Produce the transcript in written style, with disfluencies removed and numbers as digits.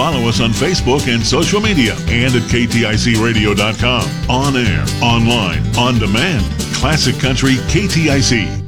follow us on Facebook and social media and at KTICradio.com. On air, online, on demand. Classic Country KTIC.